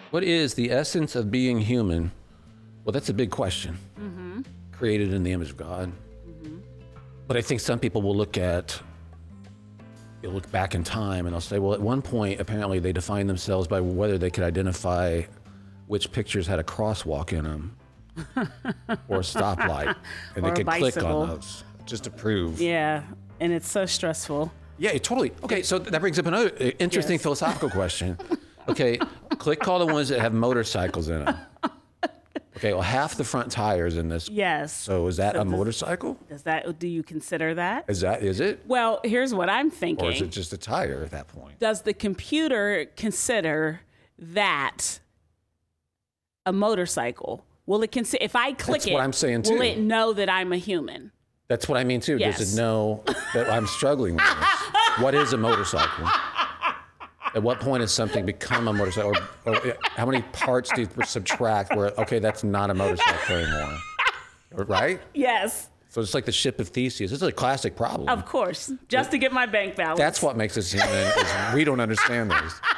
What is the essence of being human? Well, that's a big question. Created in the image of God. But I think some people will look back in time and they'll say, well, at one point, apparently they defined themselves by whether they could identify which pictures had a crosswalk in them or a stoplight. And Or they a could click bicycle. on those just to prove. Yeah, and it's so stressful. Yeah, totally. Okay, so that brings up another interesting Yes. philosophical question. Okay, click all the ones that have motorcycles in them. Okay, well, half the front tires in this. Yes. So is that a motorcycle? Do you consider that? Is it? Well, here's what I'm Or thinking. is it just a tire at that point? Does the computer consider that a motorcycle? Will it consider, if I click That's what I'm saying, too. will it know that I'm a human? That's what I mean too. Yes. Does it know that I'm struggling with this? What is a motorcycle? At what point has something become a motorcycle? Or how many parts do you subtract where, okay, that's not a motorcycle anymore? Right? Yes, So it's like the ship of Theseus. This is a classic problem. of course. Just to get my bank balance. That's what makes us human, is we don't understand these.